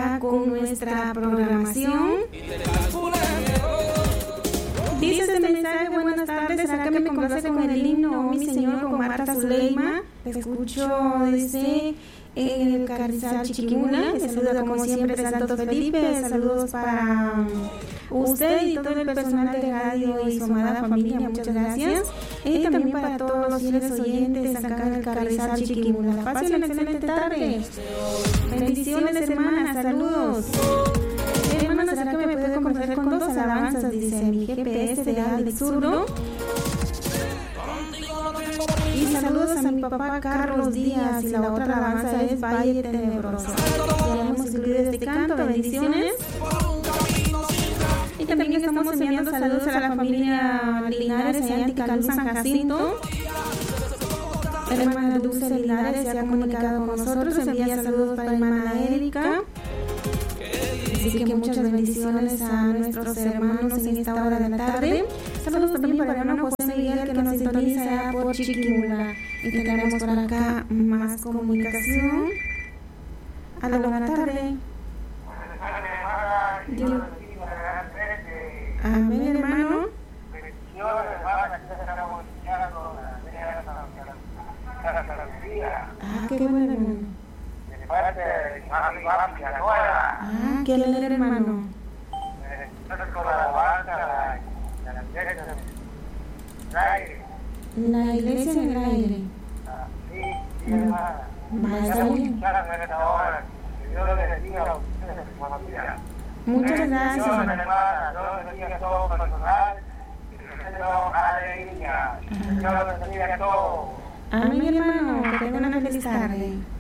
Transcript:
acá con nuestra programación. Dice este mensaje: buenas tardes, ¿será que me complace con el himno, oh mi Señor, con Marta Zuleima? Te escucho, dice, en el Carrizal Chiquimula. Le saluda como siempre Santos Felipe. Saludos para usted y todo el personal de radio y su amada familia, muchas gracias. Y también para todos los fieles oyentes acá en el Carrizal Chiquimula. Pasen una excelente tarde. Bendiciones, hermanas, saludos. Hermana, ¿será que me puede complacer con dos alabanzas? Dice mi GPS de Alex Zurdo. Y saludos a mi papá Carlos Díaz. Y la otra alabanza es Valle Tenebroso. Ya hemos incluido este canto. Bendiciones. Y también estamos enviando saludos a la familia Linares allá en Ticalú, San Jacinto. La hermana Dulce Linares se ha comunicado con nosotros. Envía saludos para la hermana Erika. Así que muchas bendiciones a nuestros hermanos en esta hora de la tarde. Saludos también para el hermano José Miguel, que nos sintoniza por Chiquimula. Y tenemos por acá más comunicación. A la buena tarde. Amén, hermano. Qué bueno, hermano. Qué alegre, hermano. La iglesia en el aire. Muchas gracias. Amén, hermano. Que tenga una feliz tarde.